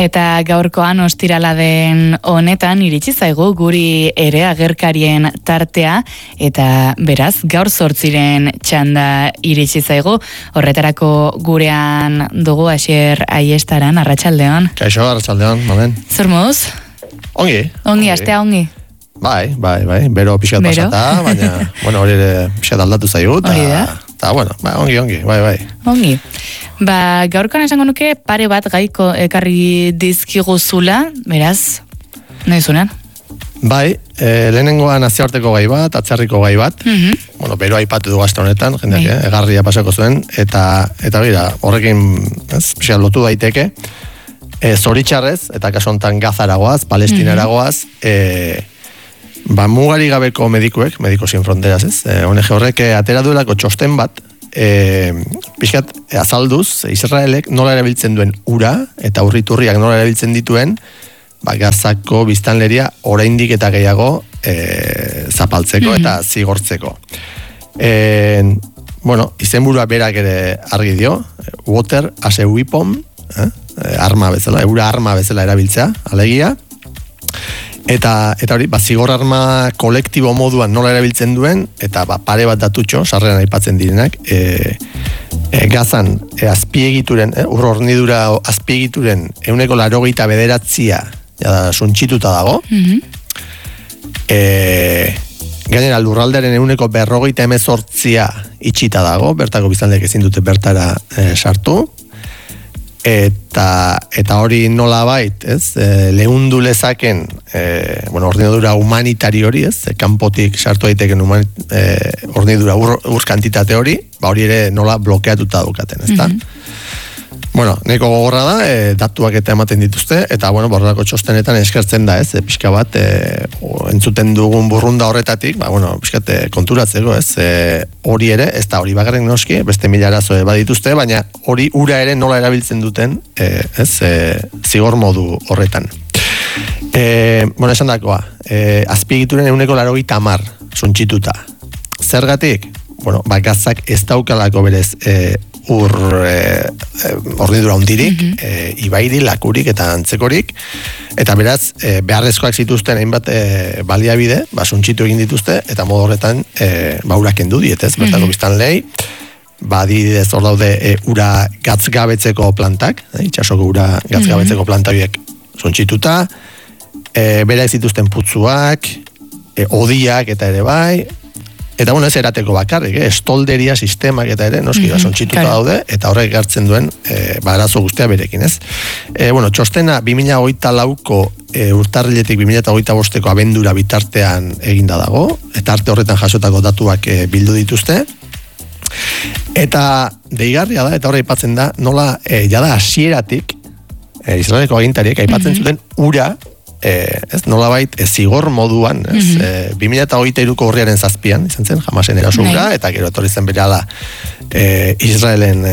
Eta gaurkoan ostirala den honetan iritsi zaigu guri ere agerkarien tartea eta beraz gaur 8 txanda iritsi zaigu. Horretarako gurean dugu Asier Aiestaran, arratsaldeon. Kaixo, arratsaldeon, momen. Zer moduz? Ongi. Astea ongi. Bai, bero pixkat pasata, baina, hori ere pixkat aldatu zaigu, eta, ongi, bai. Ongi. Gaurkoan esango nuke pare bat gaiko ekarri dizkiguzula, beraz, nahi zunean? Bai, lehenengoan nazioarteko gai bat, atzerriko gai bat, bero aipatu du aste honetan, jendeak, egarria pasako zuen, eta bera, horrekin, pixkat lotu daiteke, zoritxarrez, eta kaso honetan Gazaragoaz, Palestinaragoaz, mugari gabeko medikuek, Mediko Sin Fronteras, ONG horrek atera duelako txosten bat, pixkat azalduz, Israelek nola erabiltzen duen ura, eta urriturriak nola erabiltzen dituen, Gazako biztanleria oraindik eta gehiago zapaltzeko eta zigortzeko. Izenburua berak ere argi dio, water as a weapon, arma bezala, ura arma bezala erabiltzea, alegia, eta hori, zigor arma kolektibo moduan nola erabiltzen duen, eta pare bat datutxo, sarrean aipatzen direnak, Gazan azpiegituren, hornidura azpiegituren 89% jada suntsituta dago, gainera lurraldearen 148% itxita dago, bertako biztanleek ezin dute bertara sartu, eta hori nola bait, lehundu lezaken hornidura humanitari hori, kanpotik sartu daiteken hornidura ur kantitate hori, hori ere nola blokeatuta dukaten, ezta? Neko gogorra da, datuak eta ematen dituzte, eta borrako txostenetan eskertzen da, pixka bat, entzuten dugun burrunda horretatik, pixkat konturatzeko, hori ere, ez da hori bakarrik noski, beste 1000 arazo badituzte, baina hori ura ere nola erabiltzen duten, zigor modu horretan. Esan dakoa, azpiegituren 180% suntsituta. Zergatik? Gazak ez daukalako berez hornidura hundirik, ibairi, lakurik eta antzekorik, eta beraz, beharrezkoak zituzten hainbat baliabide, suntsitu egin dituzte, eta modu horretan urak kendu dietez, bertako biztanleei, adibidez hor daude ura gatzgabetzeko plantak, itxasoko ura gatzgabetzeko plantabiek suntsituta, bera ez zituzten putzuak, odiak eta ere bai, eta ez erateko bakarrik, estolderia sistemak eta ere, noski, suntsituta daude, eta horrek gartzen duen, arazo guztia berekin, ez? Txostena 2024ko urtarriletik 2025ko abendura bitartean eginda dago, eta arte horretan jasotako datuak bildu dituzte, eta deigarria da, eta horre aipatzen da, nola, jada hasieratik, Israeleko agintariek aipatzen zuten ura, nolabait zigor moduan, 2023ko urriaren 7 izan zen, Hamasen eraso ura, eta gero etorri zen berehala Israelen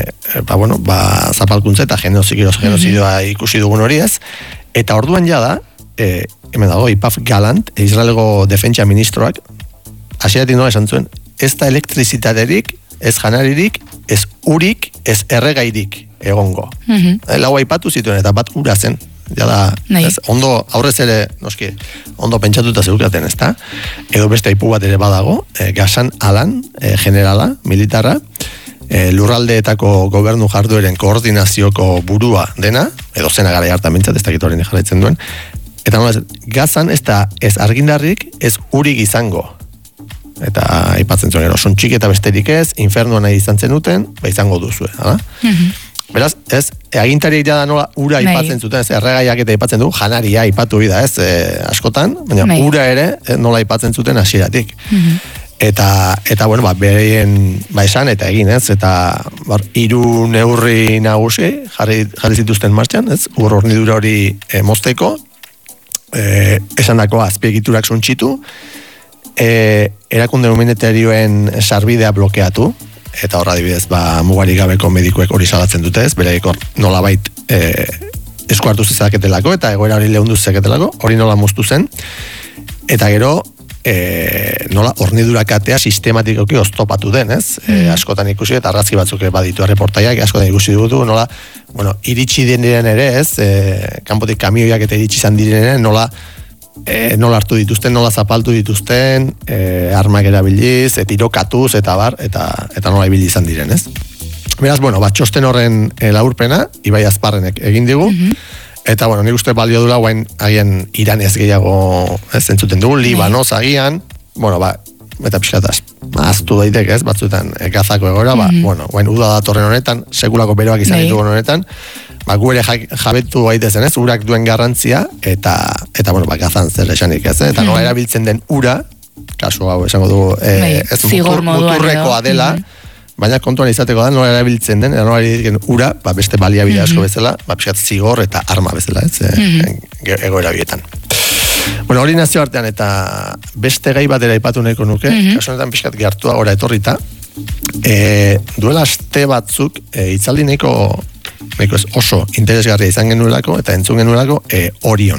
zapalkuntza eta genozidioa ikusi dugun hori ez, eta orduan jada, hemen dago, Ipaf Galant, Israelgo defentsa ministroak, hasieratik nola esan zuen, ez da elektrizitaterik, ez janaririk, ez urik, ez erregairik egongo. Lau aipatu zituen, eta bat ura zen, ondo, aurrez ere, noski, ondo pentsatuta zeukaten, ezta? Edo beste aipu bat ere badago, Gazan Alan, generala, militarra, lurraldeetako gobernu jardueren koordinazioko burua dena, edo zena gara hartan bintzat, ez dakit horrein jarraitzen duen, eta Gazan ez da ez argindarrik, ez urik izango. Eta aipatzen zuen, sontxik eta besterik ez, infernuan nahi izan zenuten, izango duzue, hala? Beraz, agintariek da nola ura aipatzen zuten, erregaiak eta aipatzen du, janaria aipatu da, askotan, baina ura ere nola aipatzen zuten hasieratik. Eta bereen esan eta egin, eta 3 neurri nagusi jarri zituzten martxan, ur hornidura hori mozteko, esandako azpiegiturak suntsitu, erakunde humanitarioen sarbidea blokeatu, eta horra adibidez, mugari gabeko medikuek hori salatzen dute ez, beraik nolabait esku hartu zezaketelako, eta egoera hori lehundu zezaketelako, hori nola moztu zen, eta gero, nola hornidurakatea sistematikoki oztopatu den, ez? Askotan ikusi eta argazki batzuk baditu erreportaiak, askotan ikusi dugu, nola, bueno, iritsi diren ere, ez? Kanpotik kamioiak eta iritsi izan diren, nola hartu dituzten, nola zapaltu dituzten, armak erabiliz, tirokatuz, eta bar, eta nola ibili izan diren, ez? Beraz, bueno, txosten horren laburpena, Ibai Azparrenek egin digu, eta, bueno, nik uste balio dula guain agian Iranez gehiago entzuten dugu, Libanoz agian, bueno, eta pixkataz, aztu daitek, ez, batzuetan gazako egoera, bueno, guain uda datorren honetan, sekulako beroak izan ditugun honetan, gu ere jabetu gaitezen, ez, urak duen garrantzia, eta bueno, gazan zer esanik, ez, eta nola erabiltzen den ura, kasu hau esango dugu, ez muturrekoa dela, baina kontuan izateko da, nola erabiltzen den, nola erabiltzen ura, beste baliabide asko bezala, pixkat zigor eta arma bezala, ez, egoera bietan. Bueno, hori nazio artean, eta beste gai batera ipatu nahiko nuke, kasu honetan pixkat gertua gora etorrita, duela aste batzuk, itzaldi nahiko oso interesgarria izan genuelako, eta entzun genuelako, Orion.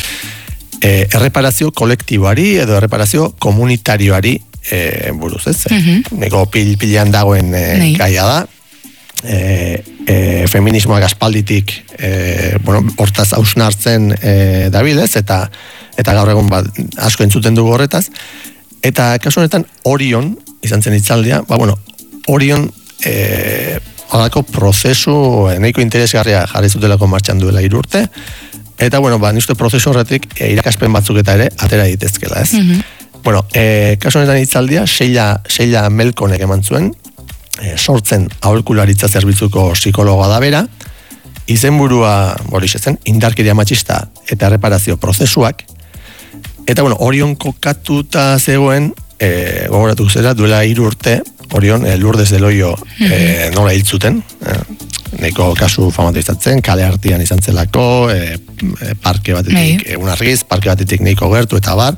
Erreparazio kolektiboari, edo erreparazio komunitarioari, buruz, ez? Neko pilean dagoen gaia da, feminismoak aspalditik hortaz hausnartzen dabilez, eta gaur egun asko entzuten dugu horretaz, eta kasu honetan Orion izan zen itzaldia, Orion horako prozesu nahiko interesgarria jarri zutelako martxan duela 3 urte, eta nire prozesu horretik irakaspen batzuk eta ere atera ditezkela, ez? Bueno, kasu honetan itzaldia, Sheila Melkonek eman zuen, sortzen aholkularitza zerbitzuko psikologoa da bera, izenburua zen, indarkeria matxista eta erreparazio prozesuak, eta Orion kokatuta zegoen, gogoratu zera, duela 3 urte, Orion, Lourdes del Hoyo nola hiltzuten, nahiko kasu famatu izatzen, kale artian izan zelako, parke batetik, unargiz, parke batetik nahiko gertu eta bar,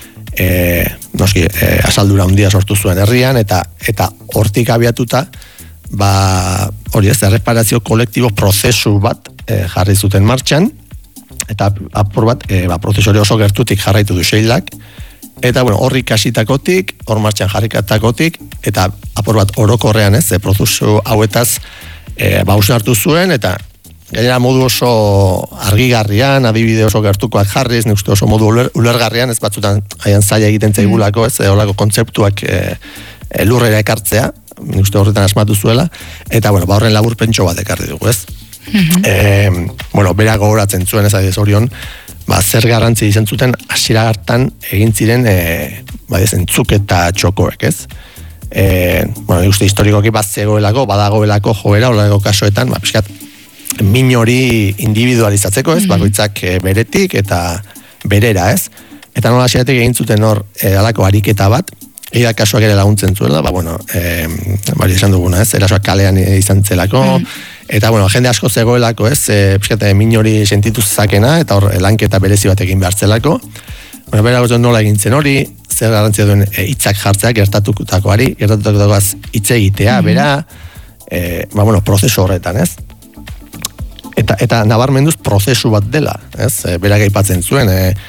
asaldura handia sortu zuen herrian, eta hortik abiatuta, hori ez, erreparazio kolektibo prozesu bat jarri zuten martxan, eta apur bat, prozesu hori oso gertutik jarraitu du Sheilak, eta horri kasitakotik, hor martxan jarrikatakotik, eta apur bat orokorrean ez, prozesu hauetaz hausnartu zuen, eta gainera modu oso argigarrian, adibide oso gertukoak jarriz, nik uste oso modu ulergarrian, ez batzutan haian zaila egiten zaigulako, ez, holako kontzeptuak lurrera ekartzea, nik uste horretan asmatu zuela, eta horren laburpentxo bat ekarri dugu, ez? Bera gogoratzen zuen, ez adibidez Orion, zer garrantzi izan zuten hasiera hartan egin ziren entzuk eta txokoek, ez? Nik uste historikoki badagoelako joera, holako kasuetan, pixkat, min hori individualizatzeko, ez, bakoitzak beretik eta berera, ez, eta nola hasieratik egin zuten hor alako ariketa bat, egia kasuak ere laguntzen zuela, esan duguna, ez, erasoak kalean izan zelako, eta jende asko zegoelako, ez, pixkate min hori sentitu zakena, eta hor lanketa berezi bat egin behar zelako, bera nola egin zen hori, zer garrantzia duen hitzak jartzea, gertatutakoaz hitz egitea, bera, prozesu horretan, ez, eta nabarmenduz prozesu bat dela, ez? Berak aipatzen zuen,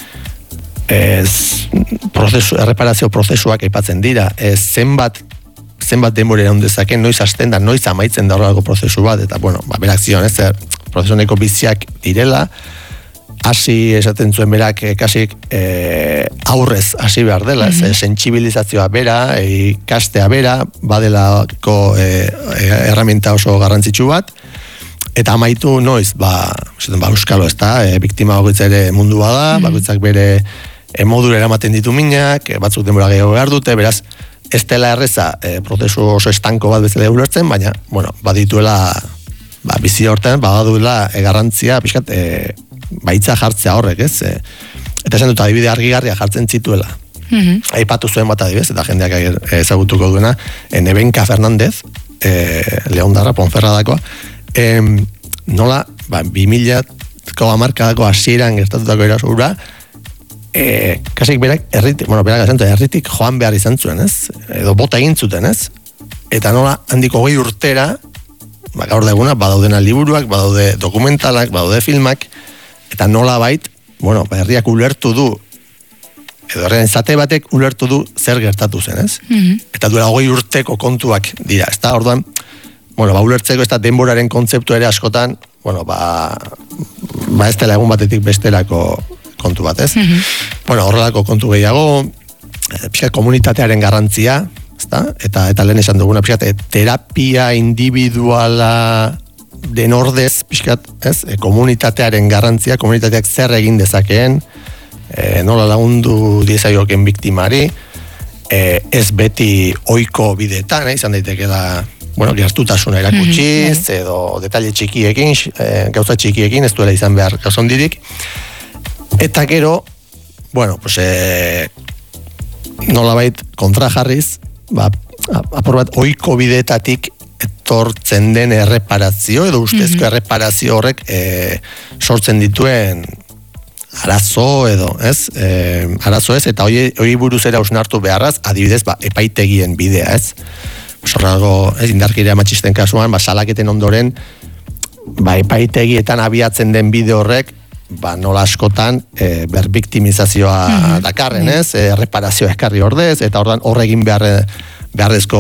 erreparazio prozesuak aipatzen dira, zenbat denbora iraun dezaken, noiz hasten da, noiz amaitzen da horrelako prozesu bat, eta berak zion, ez? Prozesu nahiko biziak direla, hasi esaten zuen berak kasik aurrez hasi behar dela, sentsibilizazioa bera, ikastea bera, badelako herramienta oso garrantzitsu bat, eta amaitu noiz, euskalo ez da, biktima bakoitza ere mundua da, bakoitzak bere modura eramaten ditu minak, batzuk denbora gehiago behar dute, beraz, ez dela erreza prozesu oso estanko bat bezala ulertzen, baina, badituela, bizi horten, badaduela garrantzia, pixkat, baitza jartzea horrek, ez? Eta esan dut, adibide argigarria jartzen zituela. Aipatu zuen bat adibidez, eta jendeak ezagutuko duena, Nebenka Fernandez, Leondarra, Ponferradakoa, nola, 2000ko hamarkadako hasieran gertatutako erasura, kasik berak erritik joan behar izan zuen, ez? Edo bota egin zuten, ez? Eta nola, handiko 20 urtera, gaur da eguna, badaudena liburuak, badaude dokumentalak, badaude filmak, eta nola bait, herriak ulertu du edo herriaren zate batek ulertu du zer gertatu zen, ez? Eta duela 20 urteko kontuak dira, ez da? Orduan, ulertzeko ez da denboraren kontzeptu ere askotan, ez dela egun batetik bestelako kontu bat, ez? Horrelako kontu gehiago, pixkat komunitatearen garrantzia, eta lehen esan duguna, pixkat terapia individuala den ordez, pixkat, ez? Komunitatearen garrantzia, komunitateak zer egin dezakeen, nola lagundu diezaioken biktimari, ez beti ohiko bideetan, izan daiteke da, gertutasuna erakutsiz, edo detalle txikiekin, gauza txikiekin, ez duela izan behar gauzondirik. Eta gero, nolabait kontra jarriz, apur bat ohiko bideetatik etortzen den erreparazio, edo ustezko erreparazio horrek sortzen dituen arazo edo, ez? Arazo ez, eta hori buruz era usnartu beharraz, adibidez, epaitegien bidea, ez? Zorrago, indarkeria matxisten kasuan, salaketen ondoren, epaitegietan abiatzen den bide horrek, nola askotan berbiktimizazioa dakarren, ez? Reparazioa eskarri ordez, eta horregin beharrezko